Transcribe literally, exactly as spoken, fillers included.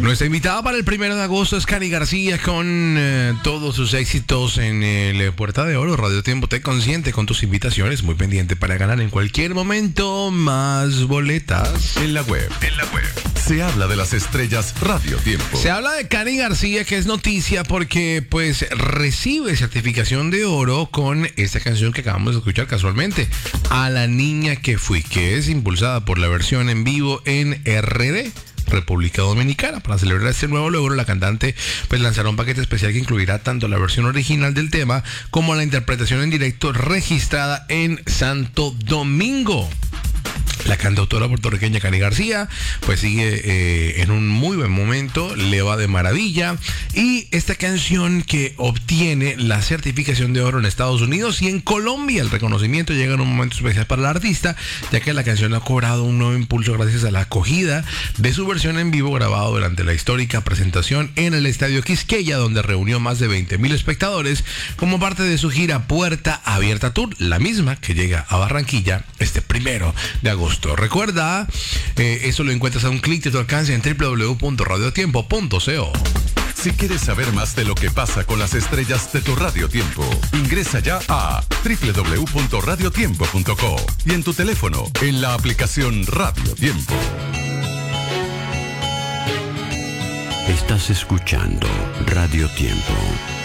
Nuestra invitada para el primero de agosto es Cani García con eh, todos sus éxitos en el eh, Puerta de Oro. Radio Tiempo te consiente con tus invitaciones. Muy pendiente para ganar en cualquier momento más boletas. En la web, en la web. Se habla de las estrellas Radio Tiempo. Se habla de Cani García, que es noticia porque pues recibe certificación de oro con esta canción que acabamos de escuchar casualmente, A la niña que fui, que es impulsada por la versión en vivo en R D, República Dominicana. Para celebrar este nuevo logro, la cantante pues lanzará un paquete especial que incluirá tanto la versión original del tema como la interpretación en directo registrada en Santo Domingo. La cantautora puertorriqueña Cani García pues sigue eh, en un muy buen momento, le va de maravilla, y esta canción que obtiene la certificación de oro en Estados Unidos y en Colombia. El reconocimiento llega en un momento especial para la artista, ya que la canción ha cobrado un nuevo impulso gracias a la acogida de su versión en vivo grabado durante la histórica presentación en el Estadio Quisqueya, donde reunió más de veinte mil espectadores como parte de su gira Puerta Abierta Tour, la misma que llega a Barranquilla este primero de agosto. Recuerda, eh, eso lo encuentras a un clic de tu alcance en doble u doble u doble u punto radio tiempo punto co. Si quieres saber más de lo que pasa con las estrellas de tu Radio Tiempo, ingresa ya a doble u doble u doble u punto radio tiempo punto co y en tu teléfono, en la aplicación Radio Tiempo. Estás escuchando Radio Tiempo.